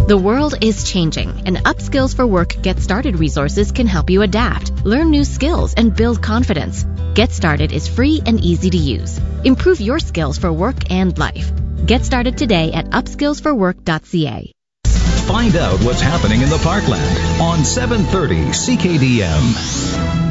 The world is changing, and Upskills for Work Get Started resources can help you adapt, learn new skills, and build confidence. Get Started is free and easy to use. Improve your skills for work and life. Get started today at upskillsforwork.ca. Find out what's happening in the Parkland on 730 CKDM.